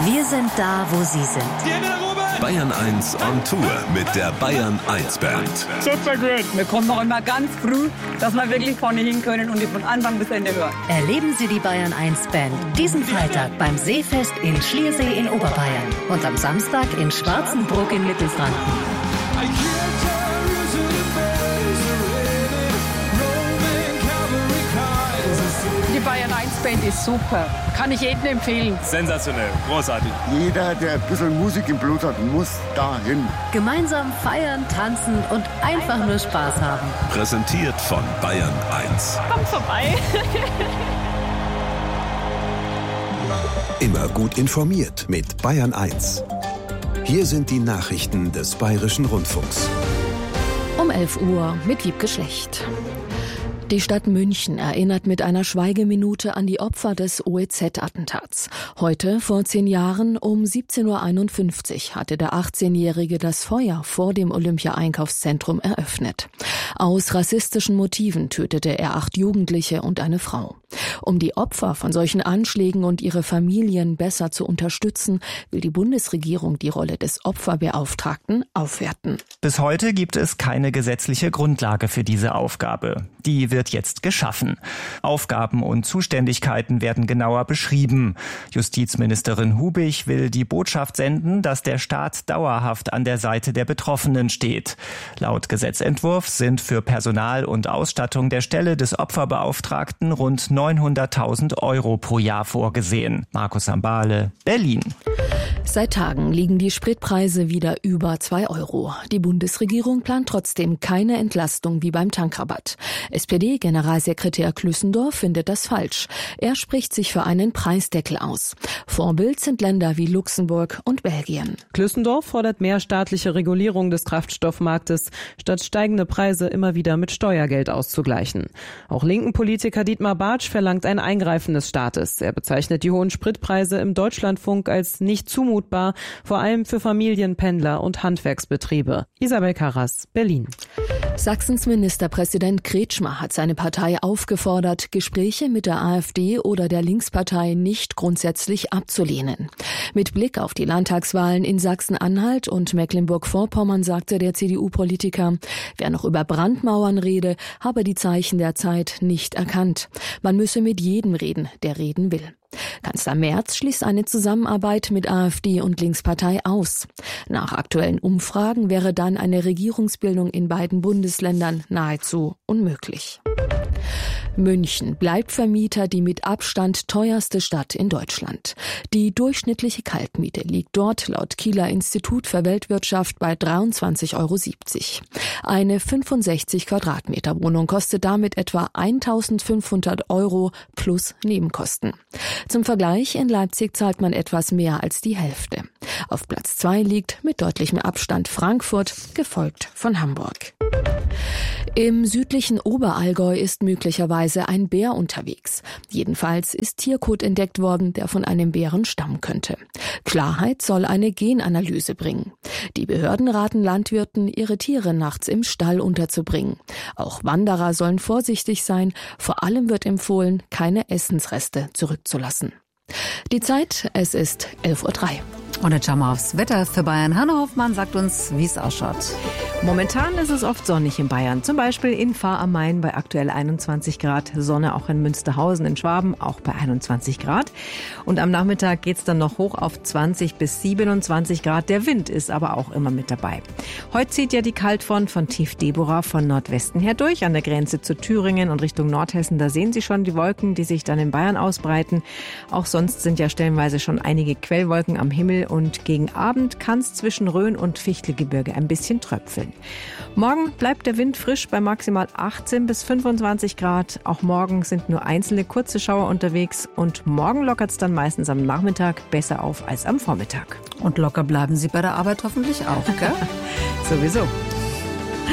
Wir sind da, wo Sie sind. Bayern 1 on Tour mit der Bayern 1 Band. Super gut. Wir kommen noch immer ganz früh, dass wir wirklich vorne hin können und die von Anfang bis Ende hören. Erleben Sie die Bayern 1 Band diesen Freitag beim Seefest in Schliersee in Oberbayern und am Samstag in Schwarzenbruck in Mittelfranken. Die Bayern 1 Band ist super. Kann ich jedem empfehlen. Sensationell, großartig. Jeder, der ein bisschen Musik im Blut hat, muss dahin. Gemeinsam feiern, tanzen und einfach nur Spaß haben. Präsentiert von Bayern 1. Kommt vorbei. Immer gut informiert mit Bayern 1. Hier sind die Nachrichten des Bayerischen Rundfunks. Um 11 Uhr mit Wiebke Schlecht. Die Stadt München erinnert mit einer Schweigeminute an die Opfer des OEZ-Attentats. Heute, vor 10 Jahren, um 17.51 Uhr, hatte der 18-Jährige das Feuer vor dem Olympia-Einkaufszentrum eröffnet. Aus rassistischen Motiven tötete er 8 Jugendliche und eine Frau. Um die Opfer von solchen Anschlägen und ihre Familien besser zu unterstützen, will die Bundesregierung die Rolle des Opferbeauftragten aufwerten. Bis heute gibt es keine gesetzliche Grundlage für diese Aufgabe. Die wird jetzt geschaffen. Aufgaben und Zuständigkeiten werden genauer beschrieben. Justizministerin Hubig will die Botschaft senden, dass der Staat dauerhaft an der Seite der Betroffenen steht. Laut Gesetzentwurf sind für Personal und Ausstattung der Stelle des Opferbeauftragten rund 900.000 € pro Jahr vorgesehen. Markus Sambale, Berlin. Seit Tagen liegen die Spritpreise wieder über 2 €. Die Bundesregierung plant trotzdem keine Entlastung wie beim Tankrabatt. SPD-Generalsekretär Klüssendorf findet das falsch. Er spricht sich für einen Preisdeckel aus. Vorbild sind Länder wie Luxemburg und Belgien. Klüssendorf fordert mehr staatliche Regulierung des Kraftstoffmarktes, statt steigende Preise immer wieder mit Steuergeld auszugleichen. Auch linken Politiker Dietmar Bartsch verlangt ein Eingreifen des Staates. Er bezeichnet die hohen Spritpreise im Deutschlandfunk als nicht zumutbar, vor allem für Familien, Pendler und Handwerksbetriebe. Isabel Karras, Berlin. Sachsens Ministerpräsident Kretschmer hat seine Partei aufgefordert, Gespräche mit der AfD oder der Linkspartei nicht grundsätzlich abzulehnen. Mit Blick auf die Landtagswahlen in Sachsen-Anhalt und Mecklenburg-Vorpommern sagte der CDU-Politiker, wer noch über Brandmauern rede, habe die Zeichen der Zeit nicht erkannt. Man müsse mit jedem reden, der reden will. Kanzler Merz schließt eine Zusammenarbeit mit AfD und Linkspartei aus. Nach aktuellen Umfragen wäre dann eine Regierungsbildung in beiden Bundesländern nahezu unmöglich. München bleibt Vermieter die mit Abstand teuerste Stadt in Deutschland. Die durchschnittliche Kaltmiete liegt dort laut Kieler Institut für Weltwirtschaft bei 23,70 €. Eine 65 Quadratmeter Wohnung kostet damit etwa 1.500 € plus Nebenkosten. Zum Vergleich, in Leipzig zahlt man etwas mehr als die Hälfte. Auf Platz 2 liegt mit deutlichem Abstand Frankfurt, gefolgt von Hamburg. Im südlichen Oberallgäu ist möglicherweise ein Bär unterwegs. Jedenfalls ist Tierkot entdeckt worden, der von einem Bären stammen könnte. Klarheit soll eine Genanalyse bringen. Die Behörden raten Landwirten, ihre Tiere nachts im Stall unterzubringen. Auch Wanderer sollen vorsichtig sein. Vor allem wird empfohlen, keine Essensreste zurückzulassen. Die Zeit, es ist 11:03 Uhr. Und jetzt schauen wir aufs Wetter für Bayern. Hanne Hoffmann sagt uns, wie es ausschaut. Momentan ist es oft sonnig in Bayern. Zum Beispiel in Fahr am Main bei aktuell 21 Grad. Sonne auch in Münsterhausen in Schwaben, auch bei 21 Grad. Und am Nachmittag geht's dann noch hoch auf 20 bis 27 Grad. Der Wind ist aber auch immer mit dabei. Heute zieht ja die Kaltfront von Tief Deborah von Nordwesten her durch. An der Grenze zu Thüringen und Richtung Nordhessen, da sehen Sie schon die Wolken, die sich dann in Bayern ausbreiten. Auch sonst sind ja stellenweise schon einige Quellwolken am Himmel. Und gegen Abend kann es zwischen Rhön und Fichtelgebirge ein bisschen tröpfeln. Morgen bleibt der Wind frisch bei maximal 18 bis 25 Grad. Auch morgen sind nur einzelne kurze Schauer unterwegs. Und morgen lockert es dann meistens am Nachmittag besser auf als am Vormittag. Und locker bleiben Sie bei der Arbeit hoffentlich auch, gell? Sowieso.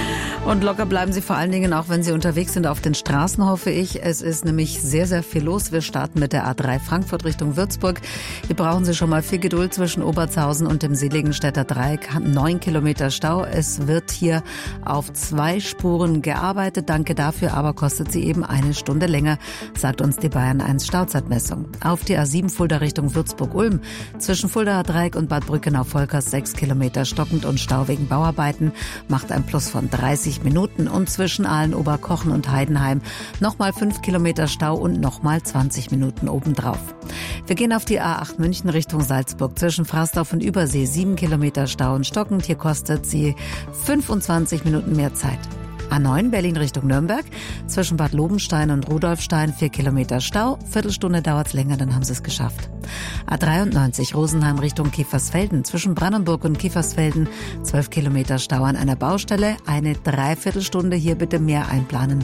Und locker bleiben Sie vor allen Dingen auch, wenn Sie unterwegs sind auf den Straßen, hoffe ich. Es ist nämlich sehr, sehr viel los. Wir starten mit der A3 Frankfurt Richtung Würzburg. Hier brauchen Sie schon mal viel Geduld zwischen Obertshausen und dem Seligenstädter Dreieck. 9 Kilometer Stau. Es wird hier auf 2 Spuren gearbeitet. Danke dafür, aber kostet Sie eben 1 Stunde länger, sagt uns die Bayern 1 Stauzeitmessung. Auf die A7 Fulda Richtung Würzburg-Ulm. Zwischen Fuldaer Dreieck und Bad Brückenau-Volkers 6 Kilometer stockend und Stau wegen Bauarbeiten. Macht ein Plus von 30 Minuten und zwischen Aalen-Oberkochen und Heidenheim nochmal 5 Kilometer Stau und nochmal 20 Minuten obendrauf. Wir gehen auf die A8 München Richtung Salzburg. Zwischen Frasdorf und Übersee 7 Kilometer Stau und stockend. Hier kostet sie 25 Minuten mehr Zeit. A9 Berlin Richtung Nürnberg. Zwischen Bad Lobenstein und Rudolfstein 4 Kilometer Stau. Viertelstunde dauert's länger, dann haben sie es geschafft. A93 Rosenheim Richtung Kiefersfelden. Zwischen Brandenburg und Kiefersfelden 12 Kilometer Stau an einer Baustelle. Eine Dreiviertelstunde, hier bitte mehr einplanen.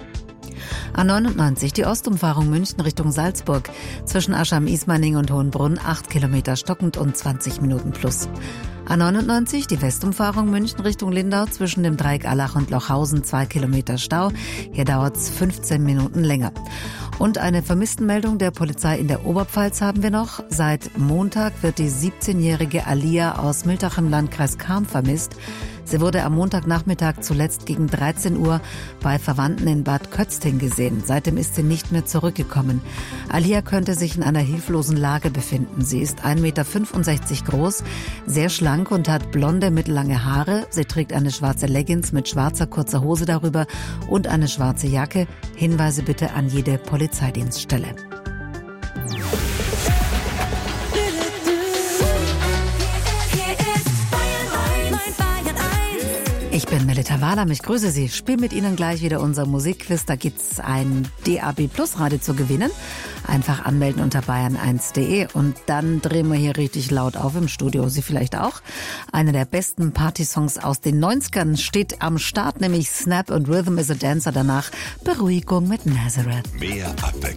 A99 die Ostumfahrung München Richtung Salzburg. Zwischen Aschheim-Ismaning und Hohenbrunn 8 Kilometer stockend und 20 Minuten plus. A99 die Westumfahrung München Richtung Lindau. Zwischen dem Dreieck Allach und Lochhausen 2 Kilometer Stau. Hier dauert's 15 Minuten länger. Und eine Vermisstenmeldung der Polizei in der Oberpfalz haben wir noch. Seit Montag wird die 17-jährige Alia aus Miltach im Landkreis Cham vermisst. Sie wurde am Montagnachmittag zuletzt gegen 13 Uhr bei Verwandten in Bad Kötzting gesehen. Seitdem ist sie nicht mehr zurückgekommen. Alia könnte sich in einer hilflosen Lage befinden. Sie ist 1,65 Meter groß, sehr schlank und hat blonde, mittellange Haare. Sie trägt eine schwarze Leggings mit schwarzer kurzer Hose darüber und eine schwarze Jacke. Hinweise bitte an jede Polizeidienststelle. Ich bin Melita Wahlam, ich grüße Sie. Spiele mit Ihnen gleich wieder unser Musikquiz. Da gibt's ein DAB Plus Radio zu gewinnen. Einfach anmelden unter bayern1.de und dann drehen wir hier richtig laut auf im Studio. Sie vielleicht auch. Einer der besten Partysongs aus den 90ern steht am Start, nämlich Snap und Rhythm is a Dancer. Danach Beruhigung mit Nazareth. Mehr Abwechslung.